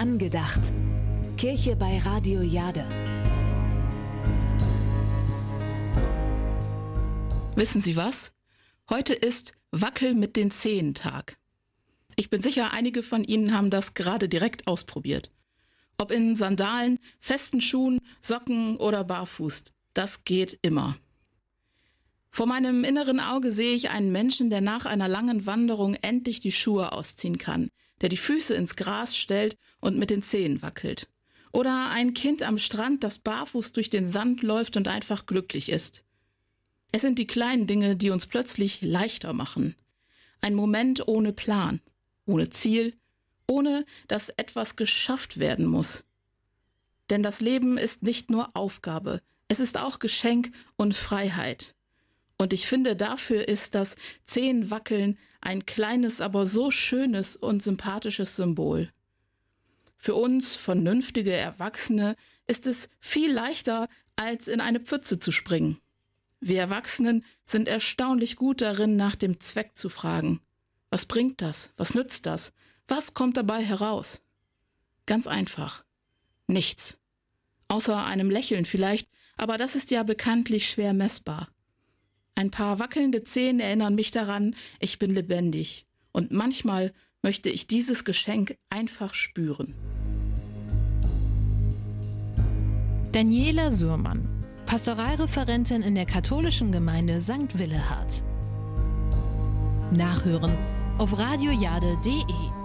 Angedacht. Kirche bei Radio Jade. Wissen Sie was? Heute ist Wackel mit den Zehen-Tag. Ich bin sicher, einige von Ihnen haben das gerade direkt ausprobiert. Ob in Sandalen, festen Schuhen, Socken oder barfuß, das geht immer. Vor meinem inneren Auge sehe ich einen Menschen, der nach einer langen Wanderung endlich die Schuhe ausziehen kann, der die Füße ins Gras stellt und mit den Zehen wackelt. Oder ein Kind am Strand, das barfuß durch den Sand läuft und einfach glücklich ist. Es sind die kleinen Dinge, die uns plötzlich leichter machen. Ein Moment ohne Plan, ohne Ziel, ohne dass etwas geschafft werden muss. Denn das Leben ist nicht nur Aufgabe, es ist auch Geschenk und Freiheit. Und ich finde, dafür ist das Zehenwackeln ein kleines, aber so schönes und sympathisches Symbol. Für uns vernünftige Erwachsene ist es viel leichter, als in eine Pfütze zu springen. Wir Erwachsenen sind erstaunlich gut darin, nach dem Zweck zu fragen. Was bringt das? Was nützt das? Was kommt dabei heraus? Ganz einfach. Nichts. Außer einem Lächeln vielleicht, aber das ist ja bekanntlich schwer messbar. Ein paar wackelnde Zehen erinnern mich daran, ich bin lebendig. Und manchmal möchte ich dieses Geschenk einfach spüren. Daniela Suhrmann, Pastoralreferentin in der katholischen Gemeinde St. Willehad. Nachhören auf radiojade.de